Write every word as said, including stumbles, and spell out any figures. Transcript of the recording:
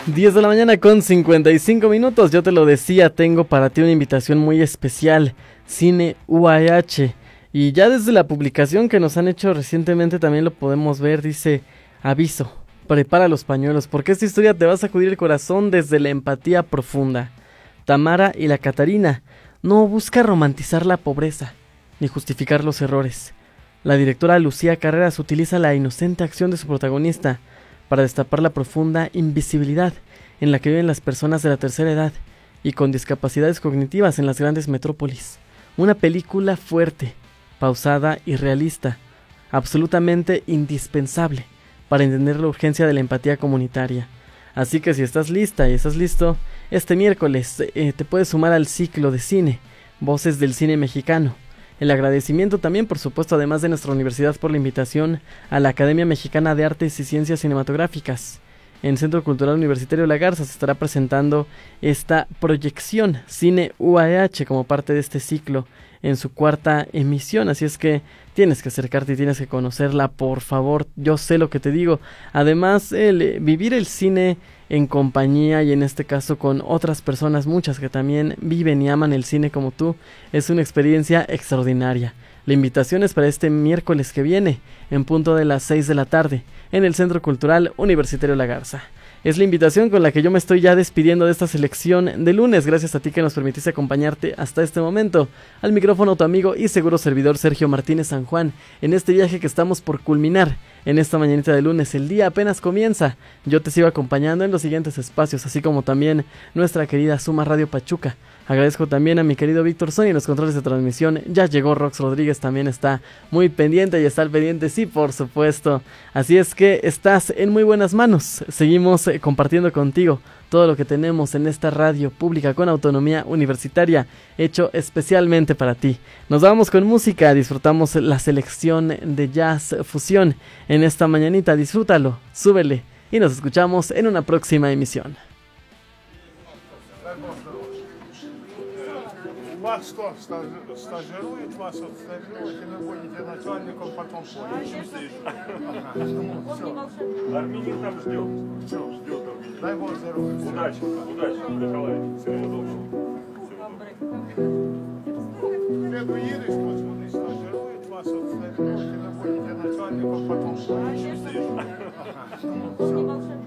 diez de la mañana con cincuenta y cinco minutos. Yo te lo decía, tengo para ti una invitación muy especial. Cine U A H. Y ya desde la publicación que nos han hecho recientemente también lo podemos ver. Dice: aviso, prepara los pañuelos, porque esta historia te va a sacudir el corazón desde la empatía profunda. Tamara y la Catarina no busca romantizar la pobreza ni justificar los errores. La directora Lucía Carreras utiliza la inocente acción de su protagonista para destapar la profunda invisibilidad en la que viven las personas de la tercera edad y con discapacidades cognitivas en las grandes metrópolis. Una película fuerte, pausada y realista, absolutamente indispensable para entender la urgencia de la empatía comunitaria. Así que si estás lista y estás listo, este miércoles eh, te puedes sumar al ciclo de cine, Voces del Cine Mexicano. El agradecimiento también, por supuesto, además de nuestra universidad por la invitación a la Academia Mexicana de Artes y Ciencias Cinematográficas. En Centro Cultural Universitario La Garza se estará presentando esta proyección Cine U A H como parte de este ciclo en su cuarta emisión, así es que tienes que acercarte y tienes que conocerla, por favor, yo sé lo que te digo. Además, el eh, vivir el cine en compañía y en este caso con otras personas, muchas que también viven y aman el cine como tú, es una experiencia extraordinaria. La invitación es para este miércoles que viene, en punto de las seis de la tarde, en el Centro Cultural Universitario La Garza. Es la invitación con la que yo me estoy ya despidiendo de esta selección de lunes. Gracias a ti que nos permitiste acompañarte hasta este momento. Al micrófono tu amigo y seguro servidor Sergio Martínez San Juan, en este viaje que estamos por culminar en esta mañanita de lunes. El día apenas comienza. Yo te sigo acompañando en los siguientes espacios, así como también nuestra querida Suma Radio Pachuca. Agradezco también a mi querido Víctor Sony en los controles de transmisión. Ya llegó Rox Rodríguez, también está muy pendiente y está al pendiente, sí, por supuesto. Así es que estás en muy buenas manos. Seguimos eh, compartiendo contigo todo lo que tenemos en esta radio pública con autonomía universitaria, hecho especialmente para ti. Nos vamos con música, disfrutamos la selección de jazz fusión en esta mañanita. Disfrútalo, súbele y nos escuchamos en una próxima emisión. У вас что, стажирует вас, вот стажируете, вы будете начальником, потом поедете. Армянин там ждет. Все, ждет Армянин. Дай Бог здоровья. Удачи, удачи, Николай. Всего доброго. Еду едешь, вот смотри, стажирует вас, вот стажируете, вы будете начальником, потом поедете.